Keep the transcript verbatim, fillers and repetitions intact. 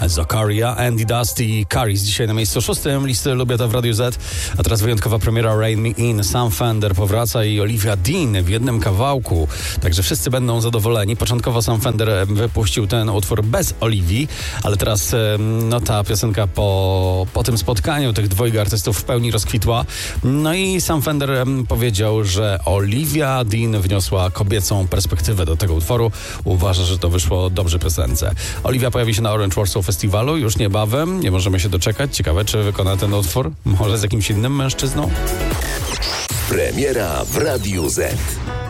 Zakaria, Andy Dusty i Caris dzisiaj na miejscu szóstym listy Lubię to w Radiu Z. A teraz wyjątkowa premiera Rain Me In. Sam Fender powraca i Olivia Dean w jednym kawałku. Także wszyscy będą zadowoleni. Początkowo Sam Fender wypuścił ten utwór bez Olivii, ale teraz no ta piosenka po, po tym spotkaniu tych dwojga artystów w pełni rozkwitła. No i Sam Fender powiedział, że Olivia Dean wniosła kobiecą perspektywę do tego utworu. Uważa, że to wyszło dobrze piosence. Olivia pojawi się na Orange Warsaw Festiwalu już niebawem. Nie możemy się doczekać. Ciekawe, czy wykona ten utwór. Może z jakimś innym mężczyzną? Premiera w Radiu Z.